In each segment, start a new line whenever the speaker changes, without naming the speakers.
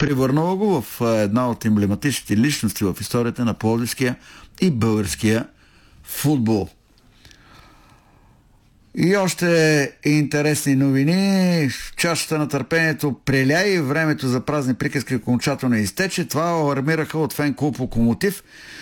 превърнала го в една от емблематичните личности в историята на пловдивския и българския футбол. И още интересни новини. Чашата на търпението преля и времето за празни приказки окончателно изтече. Това алармираха от фен клуб Локомотив.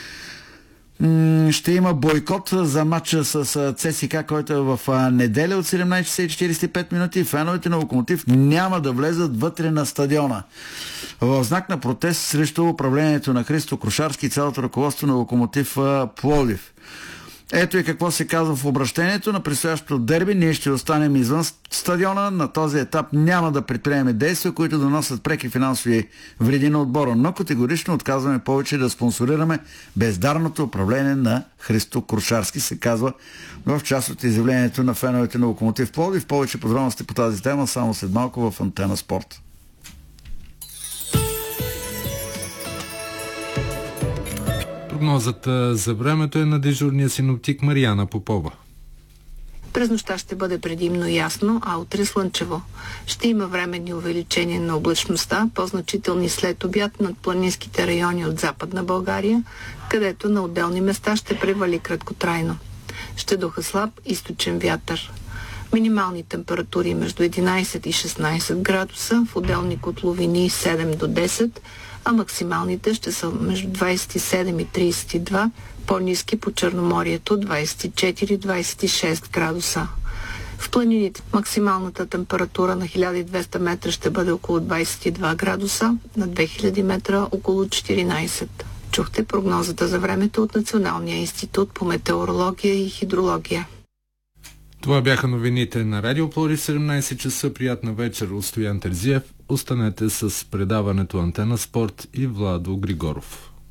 Ще има бойкот за матча с ЦСКА, който е в неделя от 17:45 минути. Феновете на Локомотив няма да влезат вътре на стадиона. В знак на протест срещу управлението на Христо Крушарски и цялото ръководство на Локомотив Пловдив. Ето и какво се казва в обращението на предстоящото дерби. Ние ще останем извън стадиона. На този етап няма да предприемем действия, които да носят преки финансови вреди на отбора, но категорично отказваме повече да спонсорираме бездарното управление на Христо Крушарски, се казва в част от изявлението на феновете на Локомотив Пловдив. Повече подробности по тази тема само след малко в Антена Спорт.
Прогнозата за времето е на дежурния синоптик Мариана Попова.
През нощта ще бъде предимно ясно, а утре слънчево. Ще има временни увеличения на облачността, по-значителни след обяд над планинските райони от Западна България, където на отделни места ще превали краткотрайно. Ще духа слаб източен вятър. Минимални температури между 11 и 16 градуса, в отделни котловини 7 до 10, а максималните ще са между 27 и 32, по-ниски по Черноморието 24-26 градуса. В планините максималната температура на 1200 метра ще бъде около 22 градуса, на 2000 метра около 14. Чухте прогнозата за времето от Националния институт по метеорология и хидрология.
Това бяха новините на Радио Пловдив, 17 часа. Приятна вечер от Стоян Терзиев. Останете с предаването Антена Спорт и Владо Григоров.